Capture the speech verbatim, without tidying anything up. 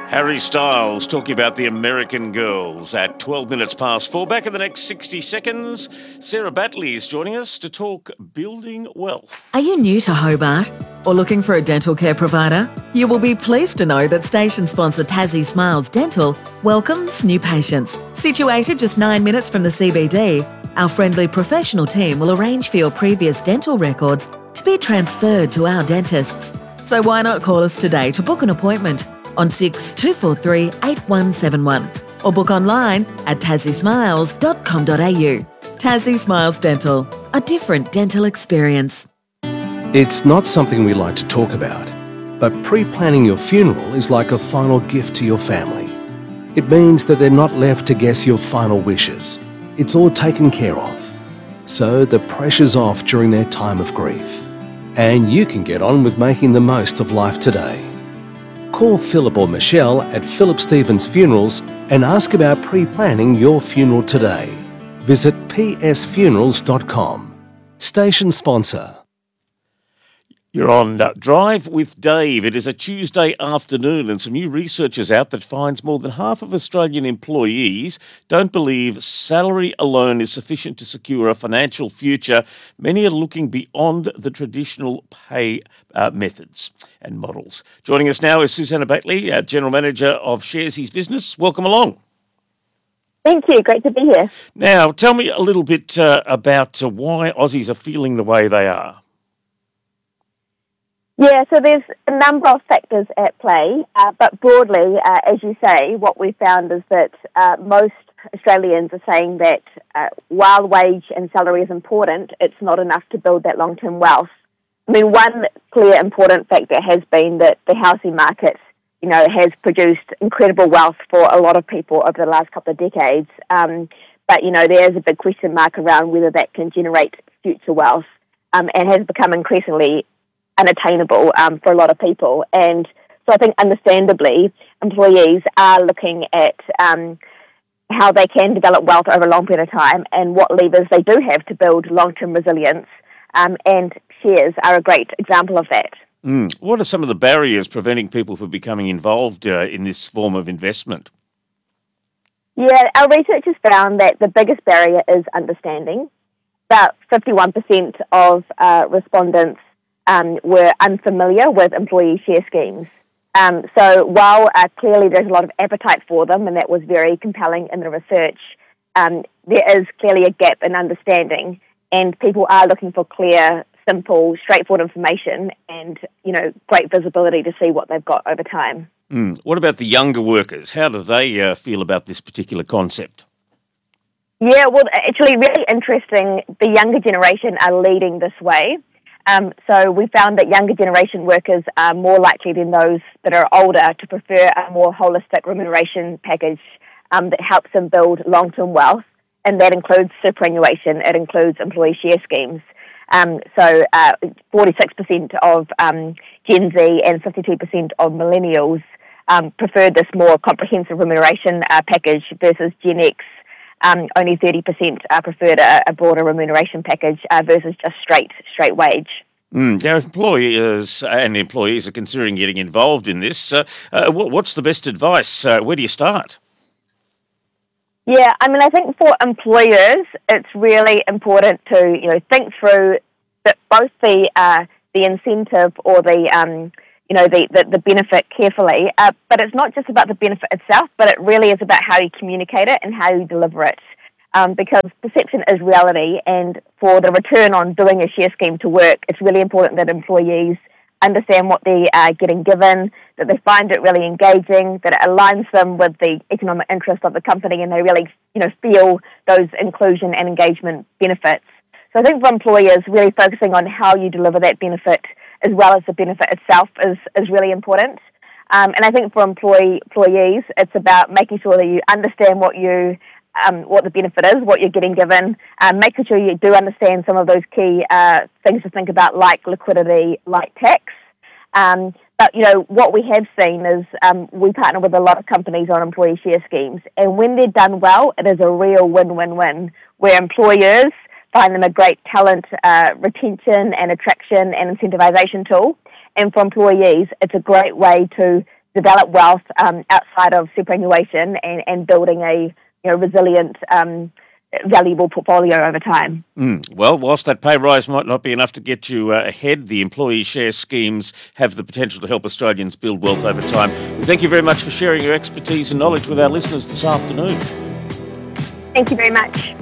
Harry Styles talking about the American Girls at twelve minutes past four. Back in the next sixty seconds, Sarah Batley is joining us to talk building wealth. Are you new to Hobart or looking for a dental care provider? You will be pleased to know that station sponsor Tassie Smiles Dental welcomes new patients. Situated just nine minutes from the C B D, our friendly professional team will arrange for your previous dental records to be transferred to our dentists. So why not call us today to book an appointment on six two four three eight one seven one or book online at tassie smiles dot com dot a u. Tassie Smiles Dental, a different dental experience. It's not something we like to talk about, but pre-planning your funeral is like a final gift to your family. It means that they're not left to guess your final wishes. It's all taken care of. So the pressure's off during their time of grief. And you can get on with making the most of life today. Call Philip or Michelle at Philip Stevens Funerals and ask about pre-planning your funeral today. Visit p s funerals dot com. Station sponsor. You're on uh, Drive with Dave. It is a Tuesday afternoon and some new research is out that finds more than half of Australian employees don't believe salary alone is sufficient to secure a financial future. Many are looking beyond the traditional pay uh, methods and models. Joining us now is Susanna Batley, uh, General Manager of Sharesies Business. Welcome along. Thank you. Great to be here. Now, tell me a little bit uh, about uh, why Aussies are feeling the way they are. Yeah, so there's a number of factors at play, uh, but broadly, uh, as you say, what we found is that uh, most Australians are saying that uh, while wage and salary is important, it's not enough to build that long-term wealth. I mean, one clear important factor has been that the housing market, you know, has produced incredible wealth for a lot of people over the last couple of decades. Um, but, you know, there is a big question mark around whether that can generate future wealth um, and has become increasingly unattainable um, for a lot of people. And so I think understandably, employees are looking at um, how they can develop wealth over a long period of time and what levers they do have to build long-term resilience. Um, and shares are a great example of that. Mm. What are some of the barriers preventing people from becoming involved uh, in this form of investment? Yeah, our research has found that the biggest barrier is understanding. About fifty-one percent of uh, respondents um, were unfamiliar with employee share schemes. Um, so while uh, clearly there's a lot of appetite for them, and that was very compelling in the research, um, there is clearly a gap in understanding, and people are looking for clear, simple, straightforward information and, you know, great visibility to see what they've got over time. Mm. What about the younger workers? How do they uh, feel about this particular concept? Yeah, well, actually really interesting. The younger generation are leading this way. Um, so we found that younger generation workers are more likely than those that are older to prefer a more holistic remuneration package um, that helps them build long-term wealth, and that includes superannuation, it includes employee share schemes. Um, so uh, forty-six percent of um, Gen Z and fifty-two percent of millennials um, preferred this more comprehensive remuneration uh, package versus Gen X. Um, only thirty percent uh, preferred a, a broader remuneration package uh, versus just straight straight wage. Mm, now, employers and employees are considering getting involved in this. Uh, uh, what, what's the best advice? Uh, where do you start? Yeah, I mean, I think for employers, it's really important to, you know, think through that both the uh, the incentive or the um, you know the, the, the benefit carefully. Uh, but it's not just about the benefit itself, but it really is about how you communicate it and how you deliver it. Um, because perception is reality, and for the return on doing a share scheme to work, it's really important that employees understand what they are getting given, that they find it really engaging, that it aligns them with the economic interest of the company, and they really, you know, feel those inclusion and engagement benefits. So I think for employers, really focusing on how you deliver that benefit as well as the benefit itself is, is really important. Um, and I think for employee, employees, it's about making sure that you understand what you Um, what the benefit is, what you're getting given, um, making sure you do understand some of those key uh, things to think about, like liquidity, like tax. Um, but, you know, what we have seen is um, we partner with a lot of companies on employee share schemes, and when they're done well, it is a real win-win-win, where employers find them a great talent uh, retention and attraction and incentivization tool, and for employees, it's a great way to develop wealth um, outside of superannuation and, and building a you know resilient, um, valuable portfolio over time. Mm. Well, whilst that pay rise might not be enough to get you uh, ahead, the employee share schemes have the potential to help Australians build wealth over time. We thank you very much for sharing your expertise and knowledge with our listeners this afternoon. Thank you very much.